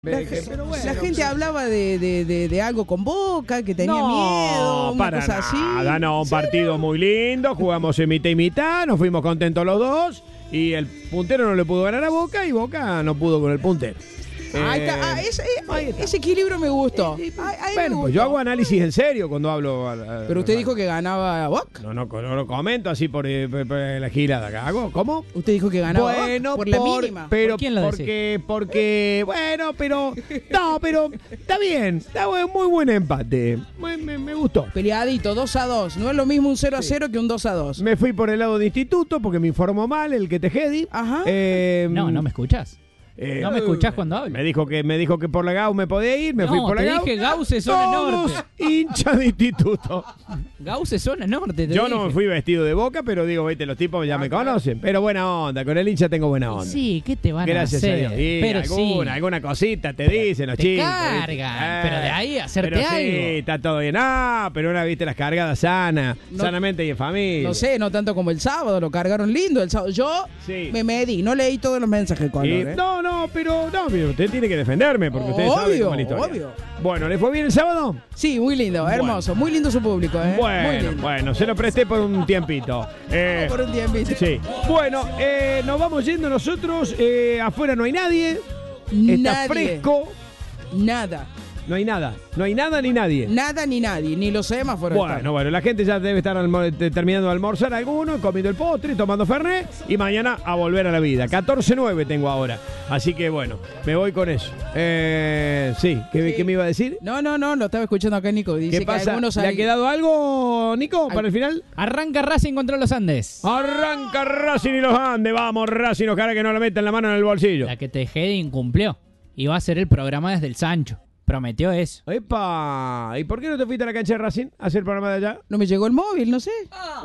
La gente hablaba de algo con Boca, que tenía miedo, una cosa así. Ganó un partido muy lindo, jugamos en mitad y mitad, nos fuimos contentos los dos y el puntero no le pudo ganar a Boca y Boca no pudo con el puntero. Ahí está. Ese equilibrio me gustó. Bueno, pues yo hago análisis en serio cuando hablo. Pero usted dijo que ganaba Boca. No lo comento así por la gilada que hago. ¿Cómo? Usted dijo que ganaba Boca por la mínima. Pero ¿Por quién lo decís? porque bueno, pero está bien, está muy buen empate. Me gustó. Peleadito, 2-2. No es lo mismo un 0-0 que un 2-2. Me fui por el lado de instituto porque me informó mal el que Tejedi. Ajá. No me escuchás. ¿No me escuchás cuando hablo? Me dijo que por la GAU me podía ir, me fui por la GAU. Te dije Gauss es zona Todos norte. hinchas de instituto. Gauss es zona norte, Yo no me fui vestido de Boca, pero digo, viste, los tipos ya me conocen. Pero buena onda, con el hincha tengo buena onda. Sí, ¿qué te van Gracias a a hacer? Dios. Y Pero alguna cosita te dicen los te chicos. cargan, pero de ahí a hacerte pero sí, algo. está todo bien. Pero una viste las cargadas sanamente y en familia. No sé, no tanto como el sábado, lo cargaron lindo el sábado. Yo me medí, no leí todos los mensajes con pero usted tiene que defenderme porque usted sabe cómo es la historia. Obvio. Bueno, ¿le fue bien el sábado? Sí, muy lindo, hermoso. Muy lindo su público, muy lindo. Bueno, se lo presté por un tiempito. Por un tiempito. Sí. Bueno, nos vamos yendo nosotros. Afuera no hay nadie. Está Nadie. fresco. Nada. No hay nada. No hay nada ni nadie. Nada ni nadie. Ni los semáforos. Bueno, la gente ya debe estar terminando de almorzar algunos, comiendo el postre, tomando fernet y mañana a volver a la vida. 14:09 tengo ahora. Así que bueno, me voy con eso. Sí, ¿qué me iba a decir? No, lo estaba escuchando acá Nico. Dice ¿Qué pasa? Que ¿Le ha quedado algo, Nico, para el final? Arranca Racing contra los Andes. Arranca Racing y los Andes. Vamos, Racing, ojalá que no le metan la mano en el bolsillo. La que Tejedi incumplió. Y va a ser el programa desde el Sancho. Prometió eso. ¡Epa! ¿Y por qué no te fuiste a la cancha de Racing a hacer el programa de allá? No me llegó el móvil, no sé.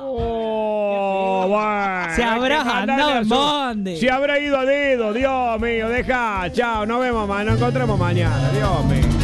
Bueno, se habrá andado en Monde. Se habrá ido a dedo, Dios mío. Deja, chao, nos vemos, nos encontramos mañana, Dios mío.